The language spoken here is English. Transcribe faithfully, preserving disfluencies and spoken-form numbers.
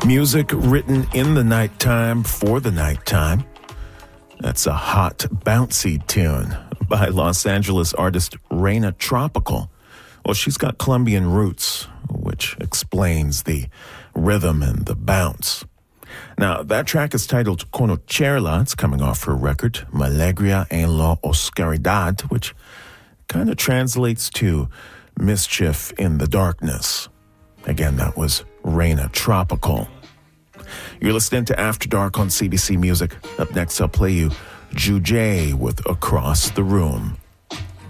Music written in the nighttime for the nighttime. That's a hot, bouncy tune by Los Angeles artist Reina Tropical. Well, she's got Colombian roots, which explains the rhythm and the bounce. Now, that track is titled Conocerla. It's coming off her record, Malegria en la Oscuridad, which kind of translates to mischief in the darkness. Again, that was Reina Tropical. You're listening to After Dark on C B C Music. Up next, I'll play you Jujay with Across the Room.